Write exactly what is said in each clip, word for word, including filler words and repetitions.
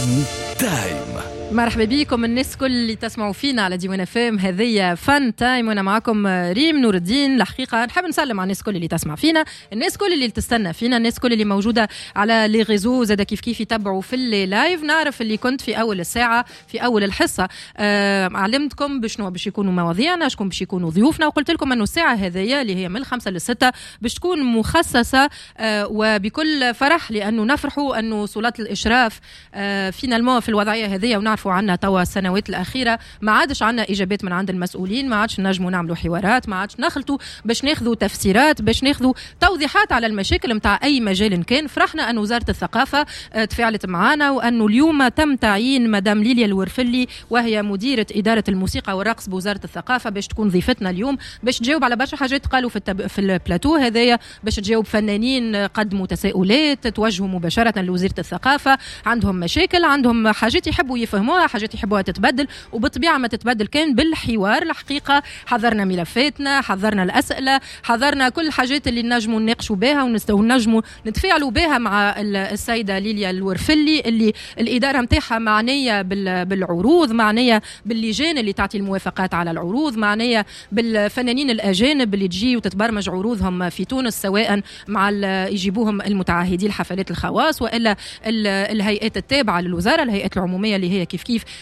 فان تايم. مرحبا بكم الناس كل اللي تسمعوا فينا على ديوان فام. هذه فان تايم وانا معكم ريم نور الدين. الحقيقه نحب نسلم على الناس كل اللي تسمع فينا، الناس كل اللي تستنى فينا، الناس كل اللي موجوده على لي ريزو، زاد كيف كيف يتبعوا في اللي لايف. نعرف اللي كنت في اول الساعه في اول الحصه آه علمتكم بشنو باش يكونوا مواضيعنا، شكون باش يكونوا ضيوفنا، وقلت لكم انه الساعه هذه اللي هي من الخمسة للستة باش تكون مخصصه آه وبكل فرح، لانه نفرحوا انه سلطات الاشراف آه فينالمون في الوضعيه هذه، ونعرفوا عنا توا السنوات الأخيرة ما عادش عنا إجابات من عند المسؤولين، ما عادش نجموا نعملوا حوارات، ما عادش نخلطوا باش ناخذوا تفسيرات، باش ناخذوا توضيحات على المشاكل متاع أي مجال كان. فرحنا أن وزارة الثقافة تفاعلت معنا، وأنه اليوم تم تعيين مدام ليليا الورفلي وهي مديرة إدارة الموسيقى والرقص بوزارة الثقافة باش تكون ضيفتنا اليوم، باش تجاوب على برشا حاجات قالوا في التب... في البلاتو هذايا، باش تجاوب فنانين قدموا تساؤلات توجهوا مباشرة لوزارة الثقافة، عندهم مشاكل، عندهم حاجات يحبوا يفهموها، حاجات يحبوها تتبدل، وبالطبيعه ما تتبدل كان بالحوار. الحقيقه حضرنا ملفاتنا، حضرنا الاسئله، حضرنا كل الحاجات اللي نجموا نناقشوا بها ونجموا نتفاعلوا بها مع السيده ليليا الورفلي، اللي الاداره نتاعها معنيه بالعروض، معنيه باللجان اللي تعطي الموافقات على العروض، معنيه بالفنانين الاجانب اللي تجي وتتبرمج عروضهم في تونس، سواء مع يجيبوهم المتعهدي الحفلات الخواص والا الهيئات التابعه للوزاره، الهيئات العموميه اللي هي كيف كيف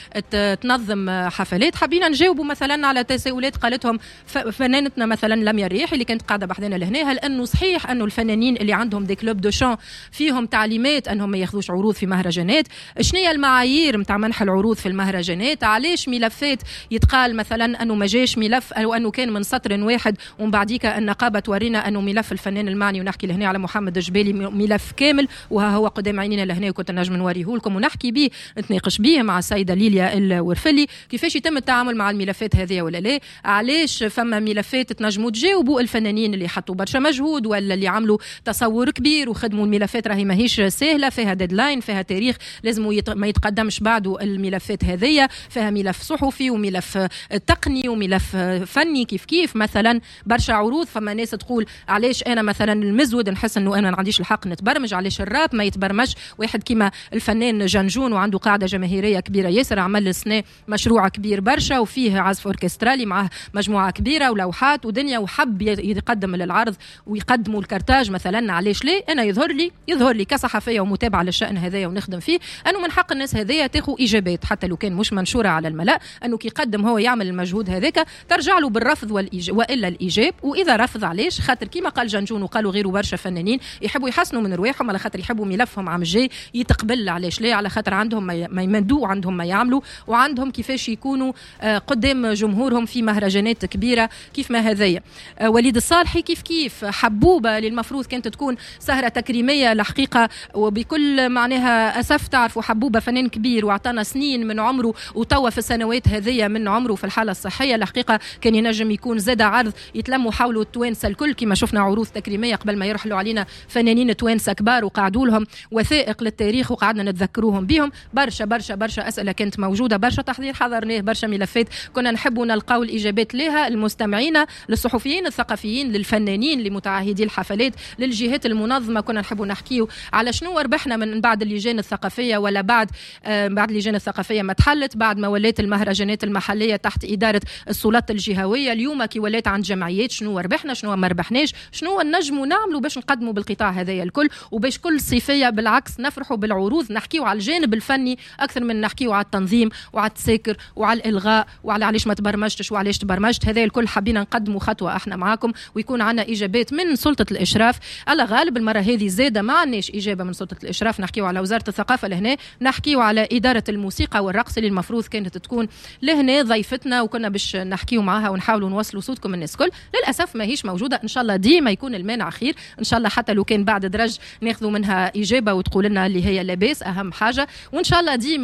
تنظم حفلات. حبينا نجاوبوا مثلا على تساؤلات قالتهم فنانتنا مثلا لميا الرياحي اللي كانت قاعده بحذنا لهنا، هل انه صحيح انه الفنانين اللي عندهم دي كلوب دو شان فيهم تعليمات انهم ما ياخذوش عروض في مهرجانات؟ شنو هي المعايير نتاع منح العروض في المهرجانات؟ علاش ملفات يتقال مثلا انه ما جاش ملف او انه كان من سطر واحد ومن بعديك النقابه تورينا انه ملف الفنان المعني، ونحكي لهنا على محمد الجبالي ملف كامل وها هو قدام عينينا لهنا وكنت نجم نوريه لكم ونحكي به نتناقش به مع السيده ليليا الورفلي كيفاش يتم التعامل مع الملفات هذه ولا لا؟ علاش فما ملفات تنجموا تجاوبوا الفنانين اللي حطوا برشا مجهود ولا اللي عملوا تصور كبير وخدموا الملفات، راهي ماهيش سهله، فيها ديدلاين، فيها تاريخ لازم يت... ما يتقدمش بعده الملفات هذه، فيها ملف صحفي وملف تقني وملف فني كيف كيف. مثلا برشا عروض فما ناس تقول علاش انا مثلا المزود نحس انه انا ما عنديش الحق نتبرمج، علاش الراب ما يتبرمج؟ واحد كيما الفنان جنجون وعنده قاعده جماهيريه كبيره ياسر، عمل السنة مشروع كبير برشا وفيه عزف أوركسترالي معه مجموعة كبيرة ولوحات ودنيا، وحب يقدم للعرض ويقدموا الكرتاج مثلا، علاش ليه؟ أنا يظهر لي يظهر لي كصحفية ومتابعة للشأن هذايا ونخدم فيه أنه من حق الناس هذايا تاخذ إجابات حتى لو كان مش منشورة على الملأ، أنه كي يقدم هو يعمل المجهود هذاك ترجع له بالرفض والإيجاب وإلا الإيجاب. وإذا رفض علاش؟ خاطر كيما قال جنجون وقالوا غيره برشا فنانين يحبوا يحسنوا من رواحهم، على خاطر يحبوا ملفهم عام الجاي يتقبل. علاش ليه؟ على خاطر عندهم ما يمدوا، عندهم ما يعملوا، وعندهم كيفاش يكونوا قدام جمهورهم في مهرجانات كبيرة كيف ما هذية. وليد الصالحي كيف كيف حبوبة اللي المفروض كانت تكون سهرة تكريمية الحقيقة، وبكل معناها أسف تعرفوا حبوبة فنان كبير وعطانا سنين من عمره وتوا في السنوات هذية من عمره في الحالة الصحية، الحقيقة كان ينجم يكون زاد عرض يتلموا حوله التوانسة الكل كما شفنا عروض تكريمية قبل ما يرحلوا علينا فنانين توانسة كبار وقعدوا لهم وثائق للتاريخ وقعدنا نتذكروهم بهم. برشا برشا برشا أسئلة كانت موجودة، برشا تحضير حضرناه، برشا ملفات كنا نحبوا نلقاو الإجابات لها المستمعين، للصحفيين الثقافيين، للفنانين، لمتعهدي الحفلات، للجهات المنظمة. كنا نحبوا نحكيو على شنو ربحنا من بعد اللجان الثقافية ولا بعد آه بعد اللجان الثقافية ما تحلت، بعد ما ولات المهرجانات المحلية تحت إدارة السلطات الجهوية، اليوم كي ولات عند جمعيات شنو ربحنا شنو ما ربحناش، شنو نجموا نعملوا باش نقدموا بالقطاع هذايا الكل، وباش كل صيفية بالعكس نفرحوا بالعروض، نحكيو على الجانب الفني أكثر من نحكيو على التنظيم وعلى التساكر وعلى الإلغاء وعلى علاش ما تبرمجتش وعلاش تبرمجت. هذا الكل حبينا نقدموا خطوة احنا معاكم ويكون عنا إجابات من سلطة الإشراف. على غالب المرة هذه زادة ما عناش إجابة من سلطة الإشراف، نحكيو على وزارة الثقافة لهنا، نحكيو على إدارة الموسيقى والرقص اللي المفروض كانت تكون لهنا ضيفتنا وكنا باش نحكيو معها ونحاولوا نوصلوا صوتكم الناس كل. للأسف ما هيش موجودة، إن شاء الله ديما يكون المانع خير، إن شاء الله حتى لو كان بعد درج ناخذوا منها إجابة وتقول لنا اللي هي لاباس أهم حاجة، وإن شاء الله ديما احنا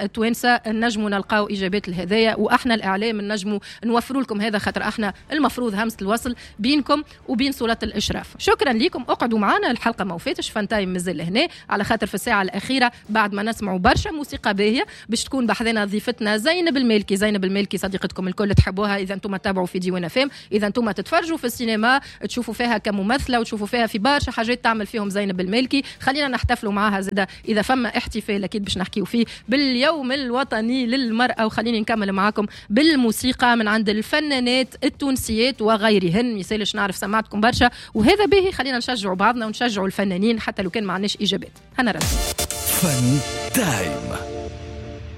التوانسه نجموا نلقاو اجابات لهذايا، واحنا الاعلام نجموا نوفروا لكم هذا، خاطر احنا المفروض همزه الوصل بينكم وبين سلطه الاشراف. شكرا لكم، اقعدوا معنا، الحلقه ما وفاتش، فان تايم مازال هنا، على خاطر في الساعه الاخيره بعد ما نسمعوا برشا موسيقى باهيه باش تكون بحذنا ضيفتنا زينب المالكي. زينب المالكي صديقتكم الكل تحبوها اذا انتم تتابعوا في ديوان فام، اذا انتم تتفرجوا في السينما تشوفوا فيها كممثله وتشوفوا فيها في برشا حاجات تعمل فيهم زينب المالكي. خلينا نحتفلوا معها زاده اذا فما احتفال اكيد باش نحكيوا فيه باليوم الوطني للمراه. وخليني نكمل معاكم بالموسيقى من عند الفنانات التونسيات وغيرهن، يسالش نعرف سمعتكم برشا وهذا باهي، خلينا نشجعوا بعضنا ونشجعوا الفنانين حتى لو كان ما عندناش اجابات. هنا رسم فن تايم.